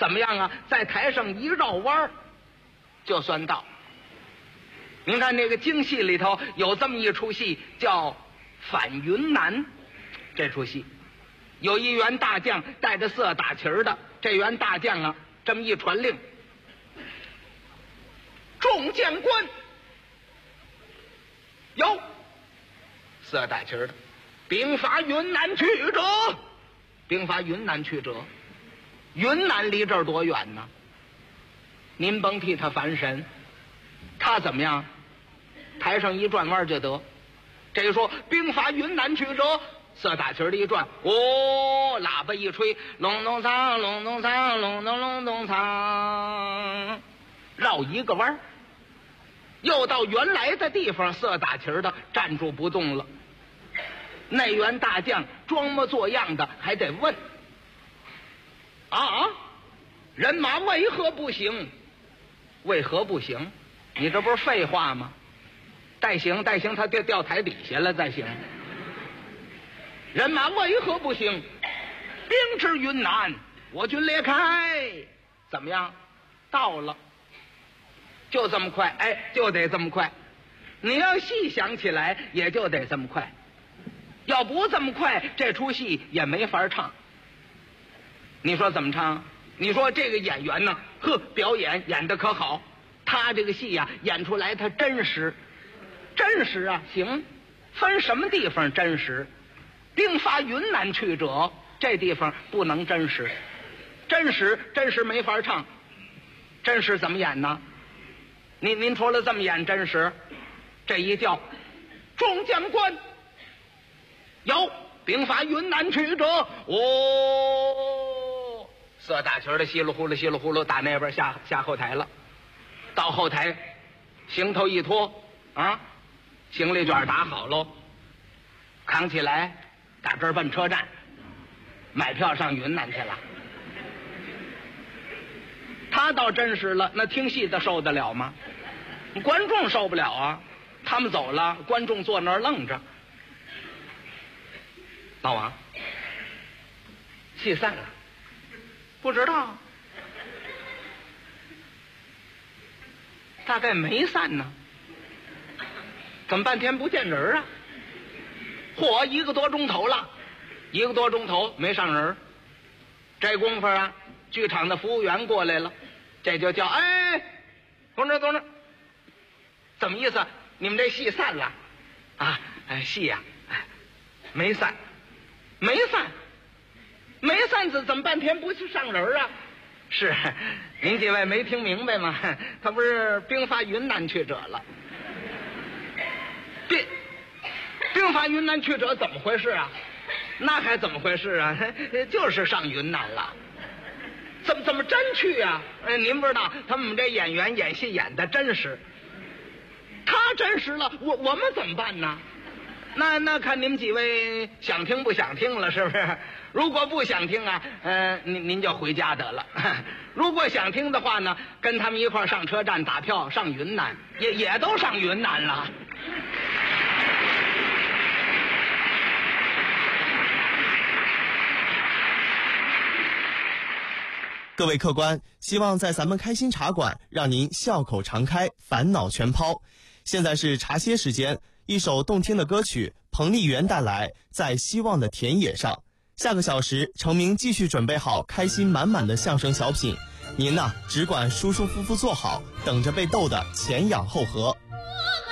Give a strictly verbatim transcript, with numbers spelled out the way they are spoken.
怎么样啊？在台上一绕弯就算到。您看那个京戏里头有这么一出戏叫反云南，这出戏有一员大将带着色打旗的，这员大将啊这么一传令，众将官有色打旗的，兵发云南去者，兵发云南去者。云南离这儿多远呢？您甭替他烦神，他怎么样？台上一转弯就得。这一说兵发云南去者，色打旗的一转，哦，喇叭一吹，隆咚锵，隆咚锵，隆咚隆咚锵，绕一个弯，又到原来的地方，色打旗的站住不动了。那员大将装模作样的还得问。啊，人马为何不行？为何不行？你这不是废话吗？代行代行，他掉掉台底下了再行。人马为何不行？兵至云南，我军列开。怎么样？到了，就这么快，哎，就得这么快。你要细想起来，也就得这么快。要不这么快，这出戏也没法唱。你说怎么唱？你说这个演员呢，呵，表演演得可好，他这个戏呀、啊、演出来他真实，真实啊，行，分什么地方真实？兵发云南去者，这地方不能真实，真实真实没法唱，真实怎么演呢？您您除了这么演真实，这一叫众将官有兵发云南去者，哦，色大旗的稀里呼噜稀里呼噜打那边下下后台了，到后台行头一拖啊，行李卷打好喽，扛起来打这儿奔车站，买票上云南去了。他倒真实了，那听戏的受得了吗？观众受不了啊，他们走了，观众坐那儿愣着。老王，戏散了，不知道，大概没散呢。怎么半天不见人啊？嚯，一个多钟头了，一个多钟头没上人。这功夫啊，剧场的服务员过来了，这就叫哎，同志同志，怎么意思？你们这戏散了啊？哎，戏呀、啊哎，没散。没散，没散子怎么半天不去上人啊？是，您几位没听明白吗？他不是兵发云南去者了。兵兵发云南去者怎么回事啊？那还怎么回事啊？就是上云南了。怎么怎么真去啊？哎，您不知道，他们这演员演戏演的真实。他真实了，我我们怎么办呢？那那看你们几位想听不想听了，是不是？如果不想听啊，呃，您您就回家得了。如果想听的话呢，跟他们一块儿上车站打票上云南，也也都上云南了。 各位客官，希望在咱们开心茶馆让您笑口常开，烦恼全抛。现在是茶歇时间，一首动听的歌曲，彭丽媛带来《在希望的田野上》。下个小时，程明继续准备好开心满满的相声小品，您呐、啊、只管舒舒服服坐好，等着被逗得前仰后合。